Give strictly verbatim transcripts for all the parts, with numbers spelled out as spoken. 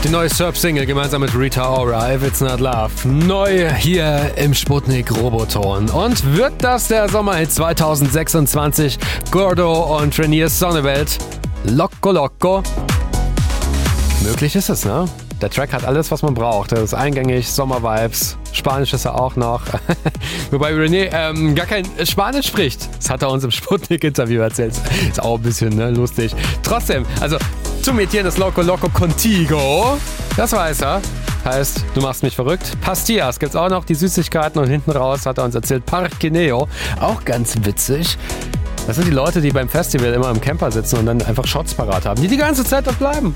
Die neue Surf-Single gemeinsam mit Rita Ora, If It's Not Love. Neu hier im Sputnik Roboton. Und wird das der Sommerhit zwanzig sechsundzwanzig? Gordo und Reinier Sonneveld. Loco Loco. Möglich ist es, ne? Der Track hat alles, was man braucht. Er ist eingängig, Sommer-Vibes. Spanisch ist er auch noch. Wobei René ähm, gar kein Spanisch spricht. Das hat er uns im Sputnik-Interview erzählt. Ist auch ein bisschen ne, lustig. Trotzdem, also zu metieren ist Loco Loco Contigo. Das weiß er. Heißt, du machst mich verrückt. Pastillas gibt's auch noch, die Süßigkeiten. Und hinten raus hat er uns erzählt, Parquineo. Auch ganz witzig. Das sind die Leute, die beim Festival immer im Camper sitzen und dann einfach Shots parat haben. Die die ganze Zeit dort bleiben.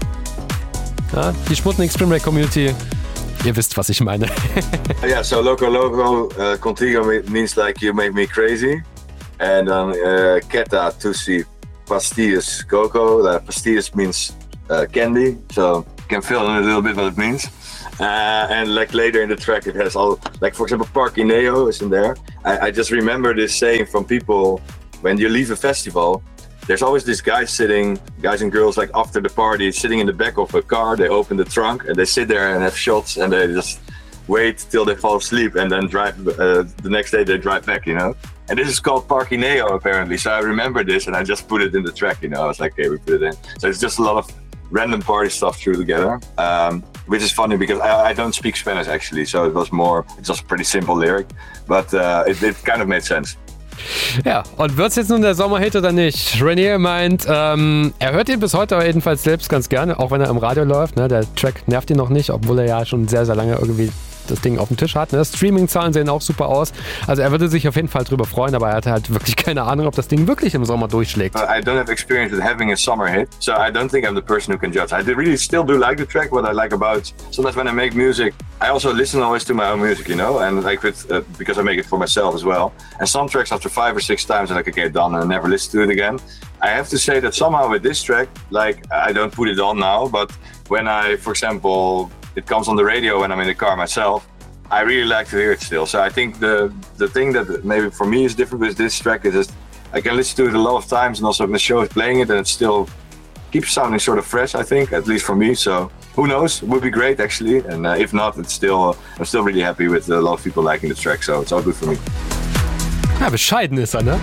Ja, die Sputnik Spring Break Community, ihr wisst, was ich meine. Yeah, so Loco Loco uh, Contigo means like you make me crazy. And then uh, Keta Tusi Pastillas Coco. Uh, pastillas means uh, candy, so you can fill in a little bit what it means. Uh, and like later in the track it has all, like for example Parquineo is in there. I, I just remember this saying from people when you leave a festival. There's always these guys sitting, guys and girls, like after the party, sitting in the back of a car. They open the trunk and they sit there and have shots and they just wait till they fall asleep and then drive. Uh, the next day they drive back, you know. And this is called Parquineo apparently. So I remember this and I just put it in the track, you know. I was like, okay, we put it in. So it's just a lot of random party stuff through together, um, which is funny because I, I don't speak Spanish actually. So it was more, it's just a pretty simple lyric, but uh, it, it kind of made sense. Ja, und wird's jetzt nun der Sommerhit oder nicht? Reinier meint, ähm, er hört ihn bis heute aber jedenfalls selbst ganz gerne, auch wenn er im Radio läuft. Ne? Der Track nervt ihn noch nicht, obwohl er ja schon sehr, sehr lange irgendwie das Ding auf dem Tisch hat. Ne? Streaming-Zahlen sehen auch super aus. Also er würde sich auf jeden Fall drüber freuen, aber er hatte halt wirklich keine Ahnung, ob das Ding wirklich im Sommer durchschlägt. I don't have experience with having a summer hit, so I don't think I'm the person who can judge. I really still do like the track. What I like about sometimes when I make music, I also listen always to my own music, you know, and like with uh, because I make it for myself as well. And some tracks after five or six times, I'm like, okay, done, and I never listen to it again. I have to say that somehow with this track, like I don't put it on now, but when I, for example, it comes on the radio when I'm in the car myself, I really like to hear it still. So I think the the thing that maybe for me is different with this track is just I can listen to it a lot of times, and also when the show is playing it, and it still keeps sounding sort of fresh. I think, at least for me. So who knows? It would be great actually. And uh, if not, it's still I'm still really happy with a lot of people liking the track. So it's all good for me. Ja, bescheiden ist er, ne?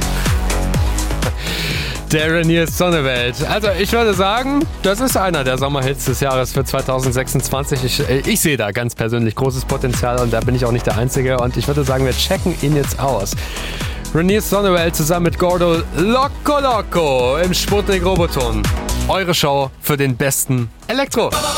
Der Reinier Sonneveld. Also ich würde sagen, das ist einer der Sommerhits des Jahres für zwanzig sechsundzwanzig. Ich, ich sehe da ganz persönlich großes Potenzial und da bin ich auch nicht der Einzige. Und ich würde sagen, wir checken ihn jetzt aus. Reinier Sonneveld zusammen mit Gordo, Loco Loco im Sputnik Roboton. Eure Show für den besten Elektro.